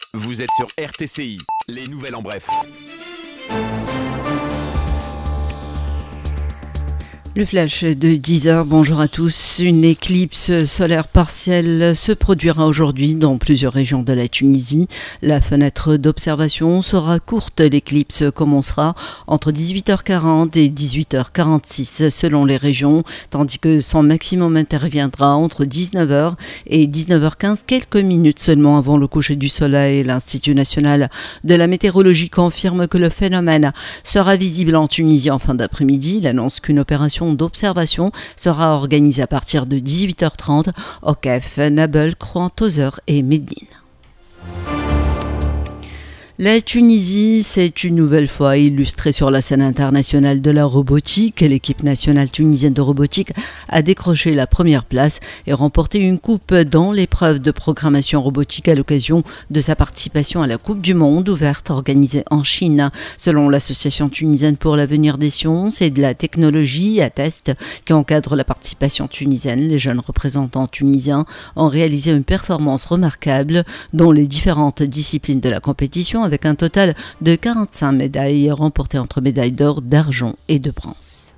Vous êtes sur RTCI, les nouvelles en bref. Le flash de 10h, bonjour à tous. Une éclipse solaire partielle se produira aujourd'hui dans plusieurs régions de la Tunisie. La fenêtre d'observation sera courte. L'éclipse commencera entre 18h40 et 18h46 selon les régions, tandis que son maximum interviendra entre 19h et 19h15, quelques minutes seulement avant le coucher du soleil. L'Institut national de la météorologie confirme que le phénomène sera visible en Tunisie en fin d'après-midi. Il annonce qu'une opération d'observation sera organisée à partir de 18h30 au Kef, Nabeul, Croix, Tozeur et Médine. La Tunisie s'est une nouvelle fois illustrée sur la scène internationale de la robotique. L'équipe nationale tunisienne de robotique a décroché la première place et remporté une coupe dans l'épreuve de programmation robotique à l'occasion de sa participation à la Coupe du Monde ouverte organisée en Chine. Selon l'Association tunisienne pour l'avenir des sciences et de la technologie, ATEST, qui encadre la participation tunisienne, les jeunes représentants tunisiens ont réalisé une performance remarquable dans les différentes disciplines de la compétition, avec un total de 45 médailles remportées entre médailles d'or, d'argent et de bronze.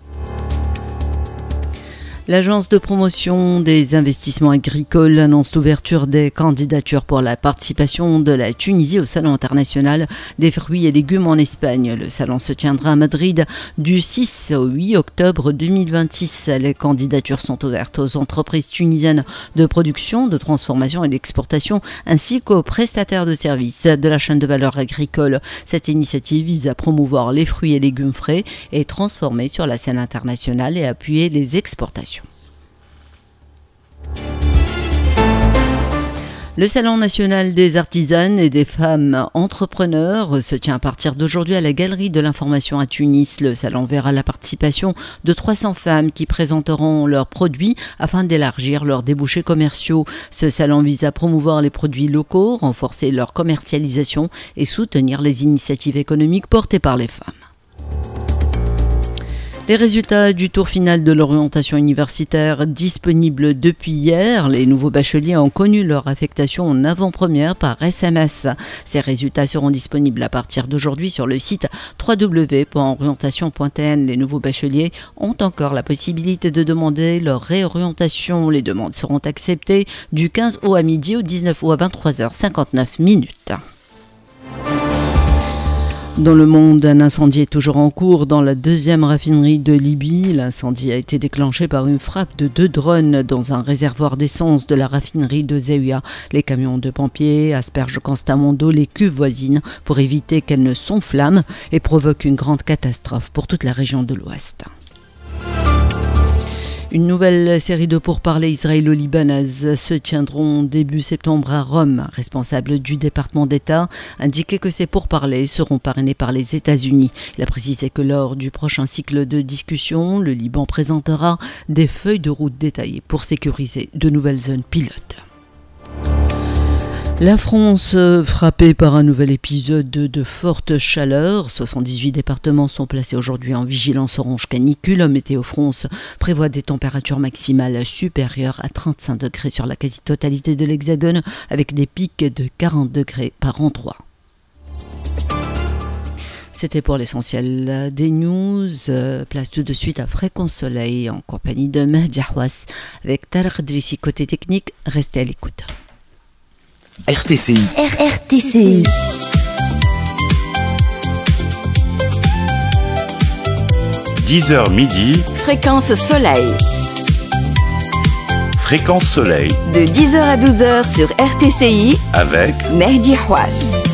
L'Agence de promotion des investissements agricoles annonce l'ouverture des candidatures pour la participation de la Tunisie au Salon international des fruits et légumes en Espagne. Le salon se tiendra à Madrid du 6 au 8 octobre 2026. Les candidatures sont ouvertes aux entreprises tunisiennes de production, de transformation et d'exportation, ainsi qu'aux prestataires de services de la chaîne de valeur agricole. Cette initiative vise à promouvoir les fruits et légumes frais et transformés sur la scène internationale et à appuyer les exportations. Le Salon national des artisanes et des femmes entrepreneurs se tient à partir d'aujourd'hui à la Galerie de l'Information à Tunis. Le salon verra la participation de 300 femmes qui présenteront leurs produits afin d'élargir leurs débouchés commerciaux. Ce salon vise à promouvoir les produits locaux, renforcer leur commercialisation et soutenir les initiatives économiques portées par les femmes. Les résultats du tour final de l'orientation universitaire disponibles depuis hier. Les nouveaux bacheliers ont connu leur affectation en avant-première par SMS. Ces résultats seront disponibles à partir d'aujourd'hui sur le site www.orientation.tn. Les nouveaux bacheliers ont encore la possibilité de demander leur réorientation. Les demandes seront acceptées du 15 août à midi au 19 août à 23h59. Dans le monde, un incendie est toujours en cours dans la deuxième raffinerie de Libye. L'incendie a été déclenché par une frappe de 2 drones dans un réservoir d'essence de la raffinerie de Zaouia. Les camions de pompiers aspergent constamment d'eau les cuves voisines pour éviter qu'elles ne s'enflamment et provoquent une grande catastrophe pour toute la région de l'Ouest. Une nouvelle série de pourparlers israélo-libanaises se tiendront début septembre à Rome. Responsable du département d'État indiquait que ces pourparlers seront parrainés par les États-Unis. Il a précisé que lors du prochain cycle de discussion, le Liban présentera des feuilles de route détaillées pour sécuriser de nouvelles zones pilotes. La France, frappée par un nouvel épisode de forte chaleur. 78 départements sont placés aujourd'hui en vigilance orange canicule. Météo France prévoit des températures maximales supérieures à 35 degrés sur la quasi-totalité de l'Hexagone, avec des pics de 40 degrés par endroit. C'était pour l'essentiel des news. Place tout de suite à Fréquence Soleil en compagnie de Mehdi Ahwas avec Tarek Drissi côté technique. Restez à l'écoute. RTCI. RTCI. 10h midi. Fréquence Soleil. Fréquence Soleil. De 10h à 12h sur RTCI. Avec Mehdi Ahwas.